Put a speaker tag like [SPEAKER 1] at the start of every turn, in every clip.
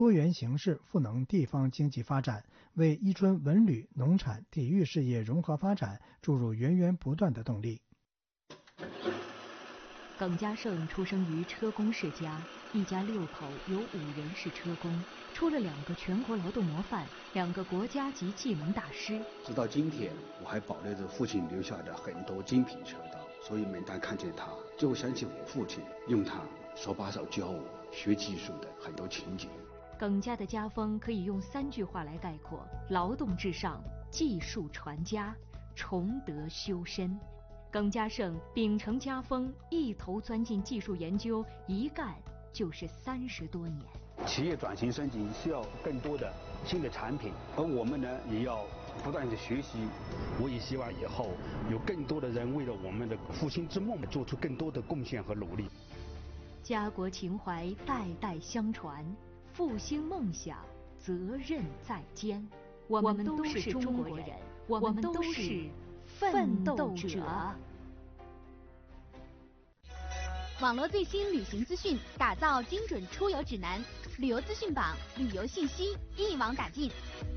[SPEAKER 1] 多元形式赋能地方经济发展，为伊春文旅、农产、体育事业融合发展注入源源不断的动力。
[SPEAKER 2] 耿家胜出生于车工世家，一家6口有5人是车工，出了2个全国劳动模范，2个国家级技能大师。
[SPEAKER 3] 直到今天，我还保留着父亲留下的很多精品车道，所以每当看见他，就会想起我父亲用他手把手教我学技术的很多情景。
[SPEAKER 2] 耿家的家风可以用3句话来概括：劳动至上，技术传家，崇德修身。耿家胜秉承家风，一头钻进技术研究，一干就是30多年。
[SPEAKER 4] 企业转型升级需要更多的新的产品，而我们呢也要不断的学习。我也希望以后有更多的人为了我们的复兴之梦做出更多的贡献和努力。
[SPEAKER 2] 家国情怀代代相传，复兴梦想责任在肩。我们都是中国人，我们都是奋斗者。
[SPEAKER 5] 网络最新旅行资讯，打造精准出游指南，旅游资讯榜，旅游信息一网打尽。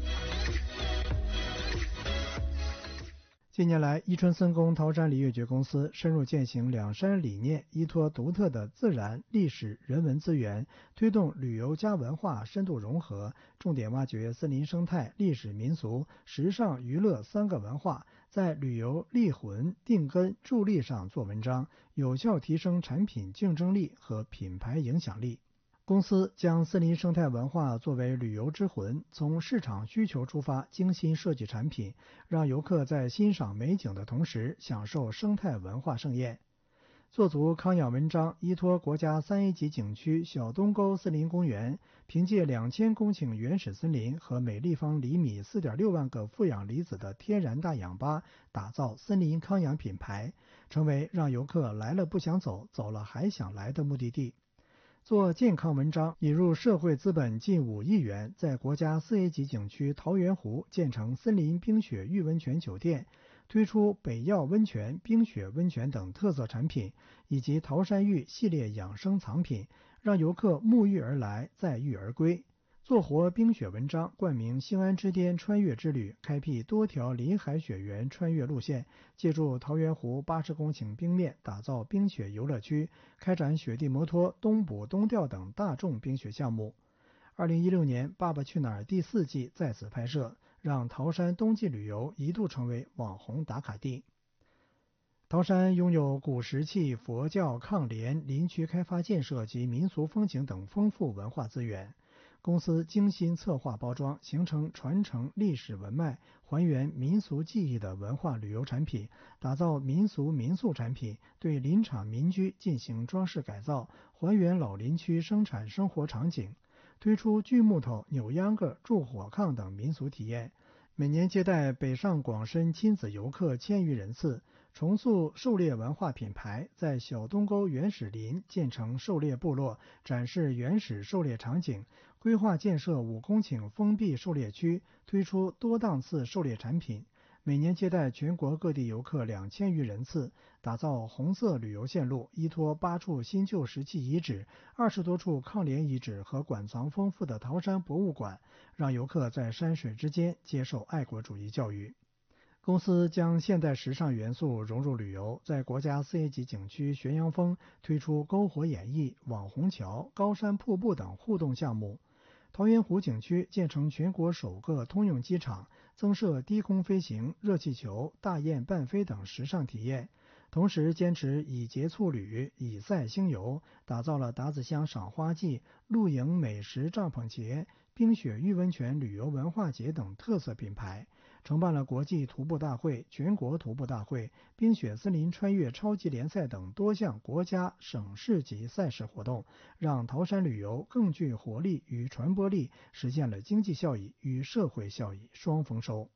[SPEAKER 1] 近年来，伊春森工桃山礼乐局公司深入践行两山理念，依托独特的自然、历史、人文资源，推动旅游加文化深度融合，重点挖掘森林生态、历史民俗、时尚娱乐3个文化，在旅游立魂、定根、助力上做文章，有效提升产品竞争力和品牌影响力。公司将森林生态文化作为旅游之魂，从市场需求出发，精心设计产品，让游客在欣赏美景的同时享受生态文化盛宴。做足康养文章，依托国家3A 级景区小东沟森林公园，凭借2000公顷原始森林和每立方厘米4.6万个负氧离子的天然大氧吧，打造森林康养品牌，成为让游客来了不想走，走了还想来的目的地。做健康文章，引入社会资本近5亿元，在国家4A 级景区桃源湖建成森林冰雪浴温泉酒店，推出北药温泉、冰雪温泉等特色产品，以及桃山浴系列养生藏品，让游客沐浴而来，再浴而归。做活冰雪文章，冠名兴安之巅穿越之旅，开辟多条临海雪原穿越路线，借助桃源湖80公顷冰面，打造冰雪游乐区，开展雪地摩托、冬捕、冬钓等大众冰雪项目。2016年《爸爸去哪儿》第4季在此拍摄，让桃山冬季旅游一度成为网红打卡地。桃山拥有古石器、佛教、抗联、林区开发建设及民俗风情等丰富文化资源。公司精心策划包装，形成传承历史文脉、还原民俗技艺的文化旅游产品，打造民俗民宿产品，对林场民居进行装饰改造，还原老林区生产生活场景，推出锯木头、扭秧歌、筑火炕等民俗体验，每年接待北上广深亲子游客1000余人次，重塑狩猎文化品牌，在小东沟原始林建成狩猎部落，展示原始狩猎场景，规划建设5公顷封闭狩猎区，推出多档次狩猎产品，每年接待全国各地游客2000余人次，打造红色旅游线路，依托8处新旧石器遗址、20多处抗联遗址和馆藏丰富的桃山博物馆，让游客在山水之间接受爱国主义教育。公司将现代时尚元素融入旅游，在国家4A 级景区玄阳峰推出篝火演艺、网红桥、高山瀑布等互动项目。桃源湖景区建成全国首个通用机场，增设低空飞行、热气球、大雁伴飞等时尚体验，同时坚持以节促旅、以赛兴游，打造了达子乡赏花季、露营美食帐篷节、冰雪浴温泉旅游文化节等特色品牌，承办了国际徒步大会、全国徒步大会、冰雪森林穿越超级联赛等多项国家、省市级赛事活动，让桃山旅游更具活力与传播力，实现了经济效益与社会效益双丰收。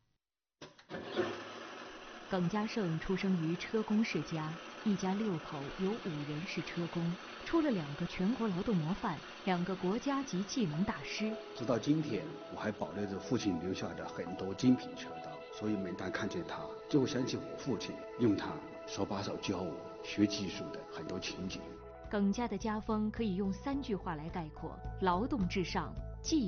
[SPEAKER 2] 耿家胜出生于车工世家，一家6口有5人是车工，出了2个全国劳动模范，2个国家级技能大师。
[SPEAKER 3] 直到今天，我还保留着父亲留下的很多精品车道，所以每当看见他，就会想起我父亲用他手把手教我学技术的很多情景。
[SPEAKER 2] 耿家的家风可以用3句话来概括：劳动至上，